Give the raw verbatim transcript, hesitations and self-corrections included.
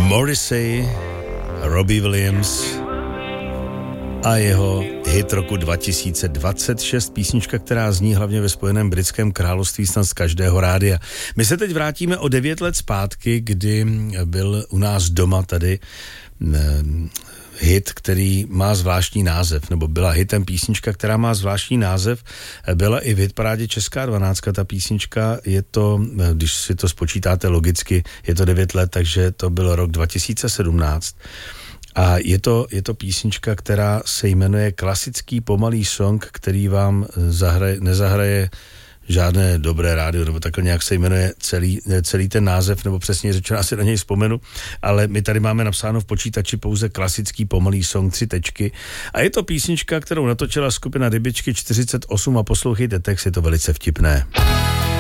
Morrissey, Robbie Williams a jeho hit roku dva tisíce dvacet šest, písnička, která zní hlavně ve Spojeném britském království snad z každého rádia. My se teď vrátíme o devět let zpátky, kdy byl u nás doma tady hit, který má zvláštní název, nebo byla hitem písnička, která má zvláštní název, byla i v hitparádě Česká dvanáctka, ta písnička, je to, když si to spočítáte logicky, je to devět let, takže to byl rok dva tisíce sedmnáct. A je to, je to písnička, která se jmenuje Klasický pomalý song, který vám zahraje, nezahraje žádné dobré rádio, nebo takhle nějak se jmenuje celý, celý ten název, nebo přesně řečeno, asi na něj vzpomenu, ale my tady máme napsáno v počítači pouze Klasický pomalý song, tři tečky. A je to písnička, kterou natočila skupina Rybičky čtyřicet osm a poslouchejte text, je to velice vtipné.